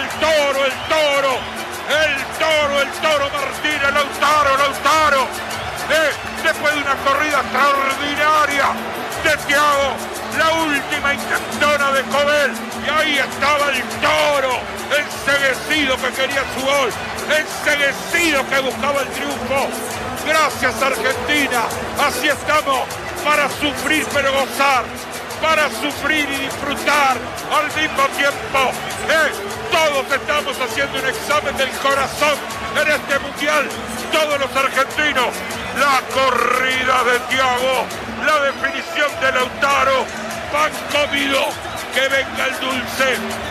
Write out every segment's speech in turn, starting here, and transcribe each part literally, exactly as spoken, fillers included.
el toro, el toro, el toro, el toro Martínez, Lautaro, Lautaro. Eh, después de una corrida extraordinaria de Thiago, la última intentona de Cobel, y ahí estaba el toro, enceguecido que quería su gol, enceguecido que buscaba el triunfo. Gracias Argentina, así estamos, para sufrir pero gozar, para sufrir y disfrutar al mismo tiempo. Eh, todos estamos haciendo un examen del corazón en este mundial, todos los argentinos. La corrida de Thiago, la definición de Lautaro, pan comido, que venga el dulce,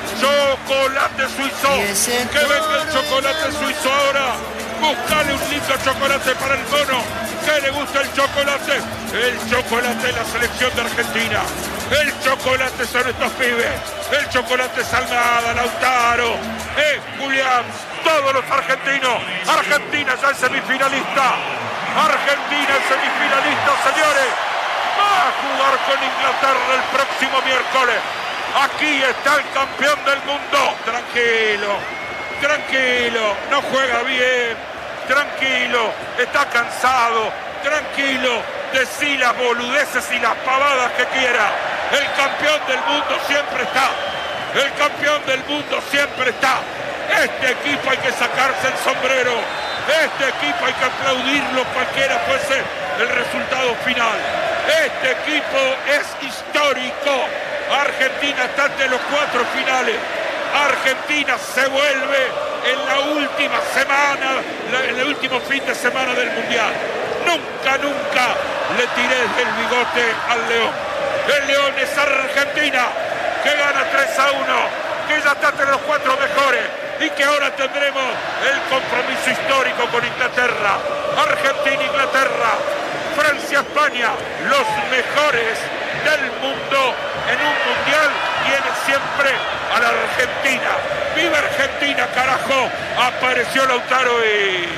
chocolate suizo, que venga el chocolate suizo ahora. Buscale un lindo chocolate para el mono, que le gusta el chocolate. El chocolate de la selección de Argentina. El chocolate son estos pibes. El chocolate es Almada, Lautaro, eh, Julián, todos los argentinos. Argentina ya es semifinalista. Argentina es semifinalista, señores. Va a jugar con Inglaterra el próximo miércoles. Aquí está el campeón del mundo. Tranquilo. Tranquilo, no juega bien, tranquilo, está cansado, tranquilo, decí las boludeces y las pavadas que quiera. El campeón del mundo siempre está, el campeón del mundo siempre está. Este equipo hay que sacarse el sombrero, este equipo hay que aplaudirlo cualquiera fuese el resultado final. Este equipo es histórico. Argentina está entre los cuatro finales. Argentina se vuelve en la última semana, en el último fin de semana del Mundial. Nunca, nunca le tiré el bigote al León. El León es Argentina, que gana tres a uno, que ya está entre los cuatro mejores y que ahora tendremos el compromiso histórico con Inglaterra. Argentina, Inglaterra, Francia, España, los mejores del mundo en un mundial tiene siempre a la Argentina. ¡Viva Argentina, carajo! Apareció Lautaro y...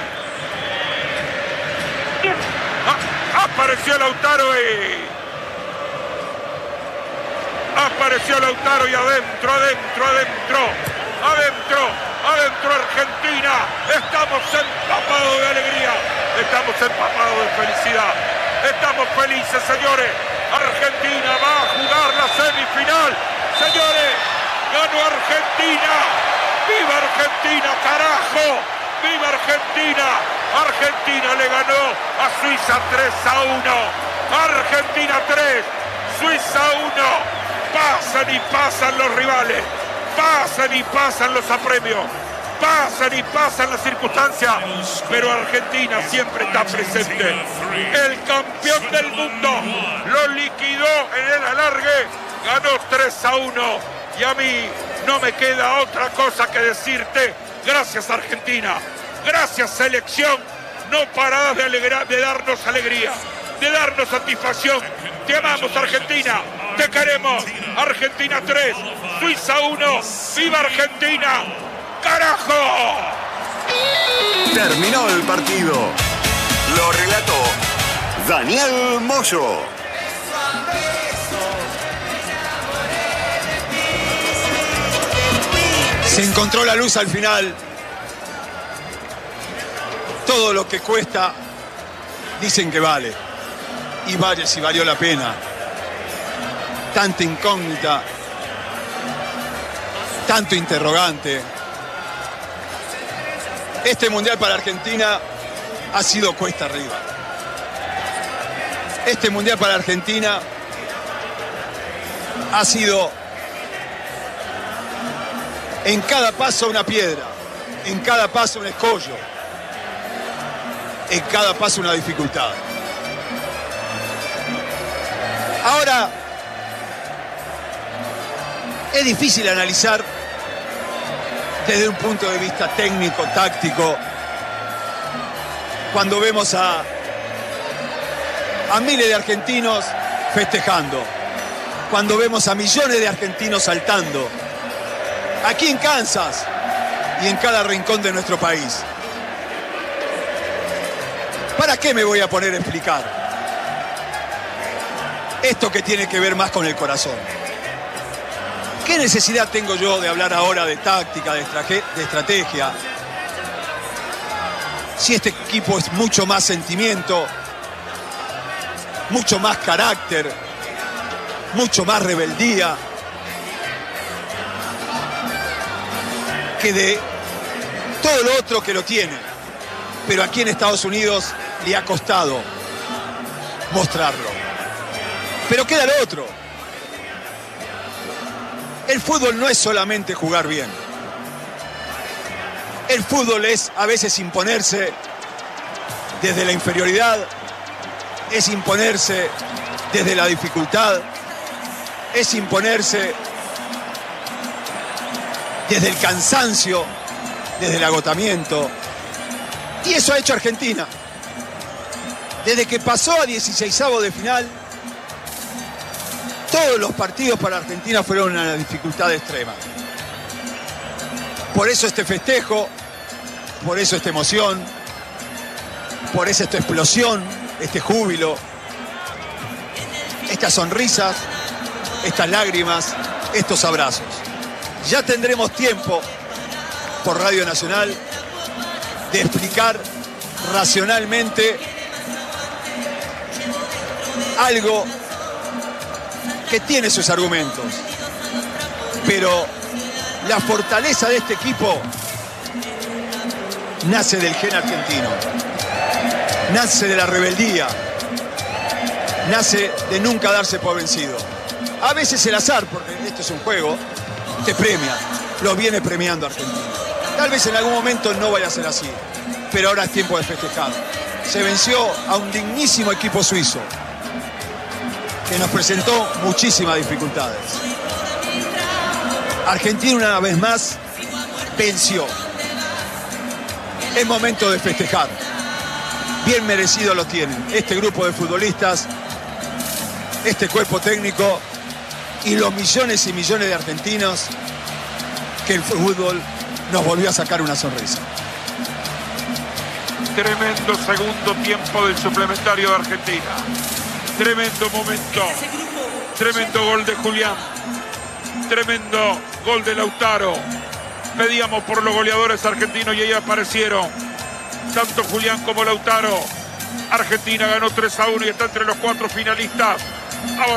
Ah, apareció Lautaro y... Apareció Lautaro y adentro, adentro, adentro, adentro, adentro Argentina. Estamos empapados de alegría, estamos empapados de felicidad. Estamos felices, señores. Argentina va a jugar la semifinal. Señores, ganó Argentina. ¡Viva Argentina, carajo! ¡Viva Argentina! Argentina le ganó a Suiza tres a uno. Argentina tres, Suiza uno. Pasan y pasan los rivales. Pasan y pasan los apremios. Pasan y pasan las circunstancias, pero Argentina siempre está presente. El campeón del mundo lo liquidó en el alargue, ganó tres a uno. Y a mí no me queda otra cosa que decirte: gracias Argentina, gracias selección, no parás de, alegrar, de darnos alegría, de darnos satisfacción. Te amamos Argentina, te queremos. Argentina tres, Suiza uno, ¡viva Argentina! ¡Carajo! Terminó el partido. Lo relató Daniel Moyo. Se encontró la luz al final. Todo lo que cuesta, dicen que vale. Y vale si valió la pena. Tanta incógnita, tanto interrogante. Este mundial para Argentina ha sido cuesta arriba. Este mundial para Argentina ha sido en cada paso una piedra, en cada paso un escollo, en cada paso una dificultad. Ahora, es difícil analizar desde un punto de vista técnico, táctico, cuando vemos a, a miles de argentinos festejando, cuando vemos a millones de argentinos saltando, aquí en Kansas y en cada rincón de nuestro país. ¿Para qué me voy a poner a explicar esto que tiene que ver más con el corazón? ¿Qué necesidad tengo yo de hablar ahora de táctica, de, de estrategia? Si este equipo es mucho más sentimiento, mucho más carácter, mucho más rebeldía, que de todo lo otro que lo tiene. Pero aquí en Estados Unidos le ha costado mostrarlo. Pero queda lo otro. El fútbol no es solamente jugar bien. El fútbol es a veces imponerse desde la inferioridad, es imponerse desde la dificultad, es imponerse desde el cansancio, desde el agotamiento. Y eso ha hecho Argentina. Desde que pasó a dieciseisavos de final, todos los partidos para Argentina fueron una dificultad extrema. Por eso este festejo, por eso esta emoción, por eso esta explosión, este júbilo, estas sonrisas, estas lágrimas, estos abrazos. Ya tendremos tiempo por Radio Nacional de explicar racionalmente algo que tiene sus argumentos, pero la fortaleza de este equipo nace del gen argentino, nace de la rebeldía, nace de nunca darse por vencido. A veces el azar, porque esto es un juego, te premia, lo viene premiando Argentina. Tal vez en algún momento no vaya a ser así, pero ahora es tiempo de festejar. Se venció a un dignísimo equipo suizo que nos presentó muchísimas dificultades. Argentina una vez más venció. Es momento de festejar. Bien merecido lo tienen este grupo de futbolistas, este cuerpo técnico y los millones y millones de argentinos que el fútbol nos volvió a sacar una sonrisa. Tremendo segundo tiempo del suplementario de Argentina. Tremendo momento. Tremendo gol de Julián. Tremendo gol de Lautaro. Pedíamos por los goleadores argentinos y ahí aparecieron tanto Julián como Lautaro. Argentina ganó tres a uno y está entre los cuatro finalistas. Ahora